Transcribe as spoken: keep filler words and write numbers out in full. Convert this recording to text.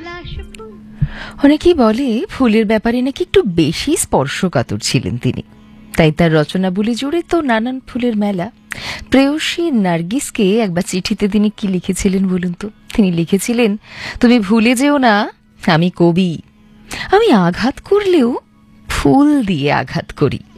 অনেকেই বলে ফুলের ব্যাপারে নাকি একটু বেশি স্পর্শকাতর ছিলেন তিনি, তাই তার রচনাবলী জুড়ে তো নানান ফুলের মেলা। প্রেয়সী নার্গিসকে একবার চিঠিতে তিনি কি লিখেছিলেন বলুন তো? তিনি লিখেছিলেন, তুমি ভুলে যেও না আমি কবি, আমি আঘাত করলেও ফুল দিয়ে আঘাত করি।